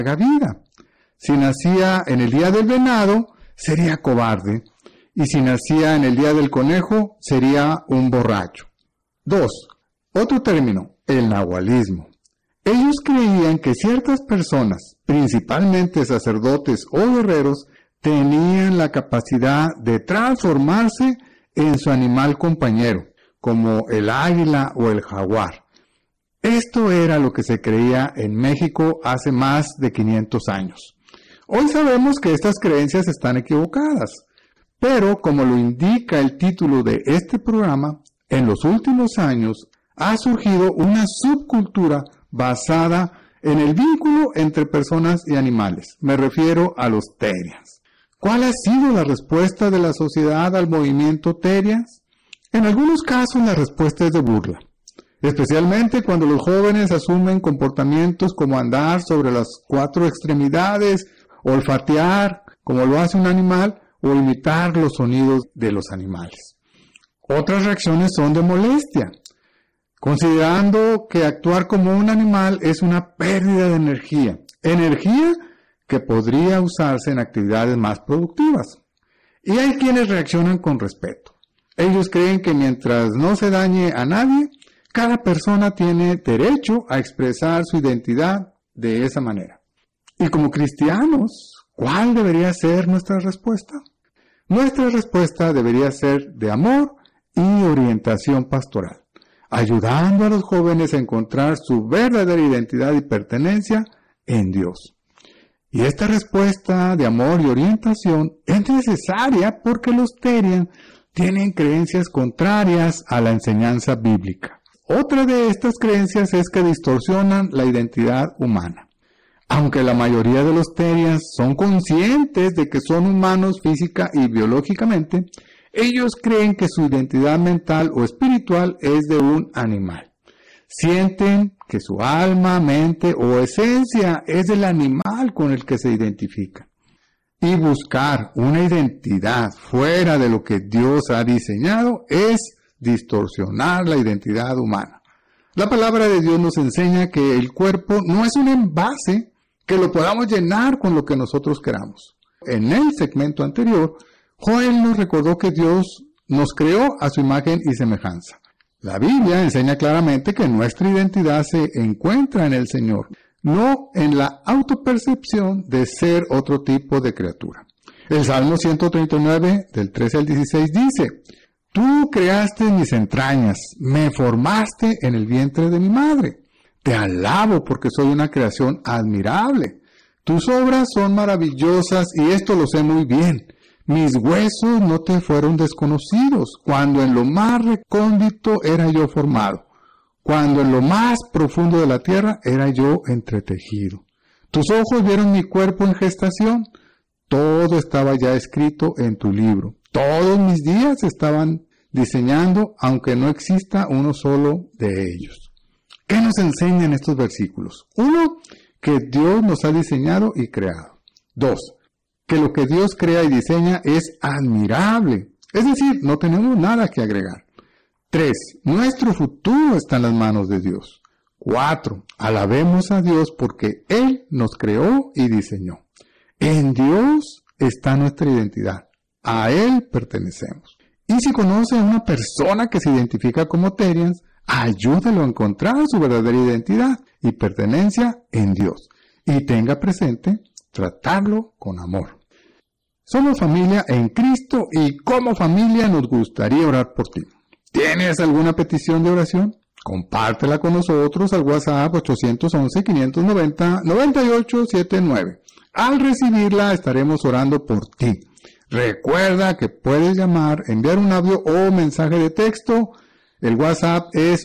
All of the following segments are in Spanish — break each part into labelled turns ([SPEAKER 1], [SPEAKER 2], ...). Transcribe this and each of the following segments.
[SPEAKER 1] larga vida. Si nacía en el día del venado, sería cobarde. Y si nacía en el día del conejo, sería un borracho. 2. Otro término, el nahualismo. Ellos creían que ciertas personas, principalmente sacerdotes o guerreros, tenían la capacidad de transformarse en su animal compañero, como el águila o el jaguar. Esto era lo que se creía en México hace más de 500 años. Hoy sabemos que estas creencias están equivocadas, pero como lo indica el título de este programa, en los últimos años ha surgido una subcultura basada en el vínculo entre personas y animales. Me refiero a los Terians. ¿Cuál ha sido la respuesta de la sociedad al movimiento Terians? En algunos casos la respuesta es de burla, especialmente cuando los jóvenes asumen comportamientos como andar sobre las 4 extremidades, olfatear como lo hace un animal o imitar los sonidos de los animales. Otras reacciones son de molestia, considerando que actuar como un animal es una pérdida de energía que podría usarse en actividades más productivas. Y hay quienes reaccionan con respeto. Ellos creen que mientras no se dañe a nadie, cada persona tiene derecho a expresar su identidad de esa manera. Y como cristianos, ¿cuál debería ser nuestra respuesta? Nuestra respuesta debería ser de amor y orientación pastoral, ayudando a los jóvenes a encontrar su verdadera identidad y pertenencia en Dios. Y esta respuesta de amor y orientación es necesaria porque los Terian tienen creencias contrarias a la enseñanza bíblica. Otra de estas creencias es que distorsionan la identidad humana. Aunque la mayoría de los Terians son conscientes de que son humanos física y biológicamente, ellos creen que su identidad mental o espiritual es de un animal. Sienten que su alma, mente o esencia es del animal con el que se identifican. Y buscar una identidad fuera de lo que Dios ha diseñado es distorsionar la identidad humana. La palabra de Dios nos enseña que el cuerpo no es un envase que lo podamos llenar con lo que nosotros queramos. En el segmento anterior, Joel nos recordó que Dios nos creó a su imagen y semejanza. La Biblia enseña claramente que nuestra identidad se encuentra en el Señor, no en la autopercepción de ser otro tipo de criatura. El Salmo 139, del 13 al 16 dice: Tú creaste mis entrañas, me formaste en el vientre de mi madre. Te alabo porque soy una creación admirable. Tus obras son maravillosas y esto lo sé muy bien. Mis huesos no te fueron desconocidos, cuando en lo más recóndito era yo formado, cuando en lo más profundo de la tierra era yo entretejido. Tus ojos vieron mi cuerpo en gestación, todo estaba ya escrito en tu libro. Todos mis días estaban diseñando, aunque no exista uno solo de ellos. ¿Qué nos enseñan estos versículos? 1, que Dios nos ha diseñado y creado. 2, que lo que Dios crea y diseña es admirable. Es decir, no tenemos nada que agregar. 3, nuestro futuro está en las manos de Dios. 4, alabemos a Dios porque Él nos creó y diseñó. En Dios está nuestra identidad. A Él pertenecemos. Y si conoce a una persona que se identifica como Terians, ayúdalo a encontrar su verdadera identidad y pertenencia en Dios. Y tenga presente tratarlo con amor. Somos familia en Cristo y como familia nos gustaría orar por ti. ¿Tienes alguna petición de oración? Compártela con nosotros al WhatsApp 811-590-9879. Al recibirla estaremos orando por ti. Recuerda que puedes llamar, enviar un audio o mensaje de texto. El WhatsApp es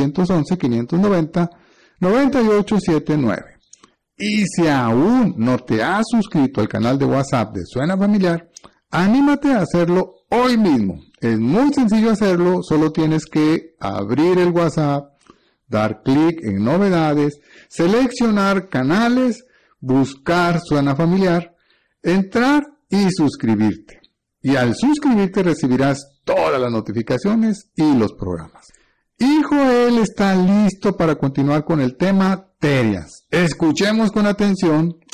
[SPEAKER 1] 811-590-9879. Y si aún no te has suscrito al canal de WhatsApp de Suena Familiar, anímate a hacerlo hoy mismo. Es muy sencillo hacerlo, solo tienes que abrir el WhatsApp, dar clic en novedades, seleccionar canales, buscar Suena Familiar, entrar y suscribirte. Y al suscribirte recibirás todas las notificaciones y los programas. Y Joel está listo para continuar con el tema bacterias. Escuchemos con atención